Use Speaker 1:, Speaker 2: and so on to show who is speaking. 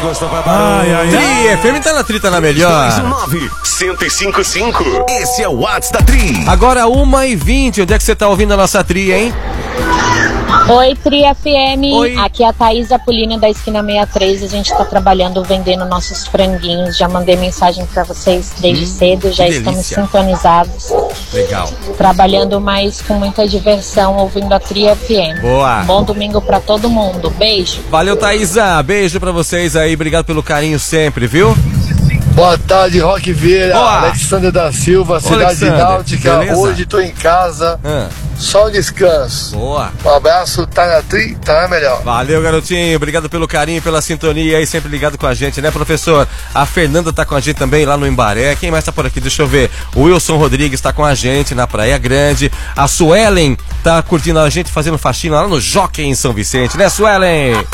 Speaker 1: gostou, vai para
Speaker 2: Tri FM tá na Tri, tá na melhor.
Speaker 1: 99155. Esse é o WhatsApp da Tri.
Speaker 2: Agora 1h20, onde é que você tá ouvindo a nossa Tri, hein?
Speaker 3: Oi, Tri FM.
Speaker 2: Oi.
Speaker 3: Aqui é a Thaís Apolina da Esquina 63. A gente tá trabalhando, vendendo nossos franguinhos. Já mandei mensagem pra vocês desde cedo. Já estamos
Speaker 2: delícia.
Speaker 3: sintonizados.
Speaker 2: Legal.
Speaker 3: Trabalhando, mas com muita diversão, ouvindo a Tri FM.
Speaker 2: Boa.
Speaker 3: Bom domingo pra todo mundo. Beijo.
Speaker 2: Valeu, Thaísa. Beijo pra vocês aí. Obrigado pelo carinho sempre, viu?
Speaker 4: Boa tarde, Roque Vieira.
Speaker 2: Boa.
Speaker 4: Alexandre da Silva, cidade
Speaker 2: Alexandre,
Speaker 4: náutica.
Speaker 2: beleza?
Speaker 4: Hoje tô em casa, só um descanso.
Speaker 2: Boa.
Speaker 4: Um abraço, tá na Tri, tá na melhor.
Speaker 2: Valeu, garotinho. Obrigado pelo carinho, pela sintonia aí, sempre ligado com a gente, né, professor? A Fernanda tá com a gente também lá no Embaré. Quem mais tá por aqui? Deixa eu ver. O Wilson Rodrigues tá com a gente na Praia Grande. A Suelen tá curtindo a gente, fazendo faxina lá no Jockey em São Vicente, né, Suelen?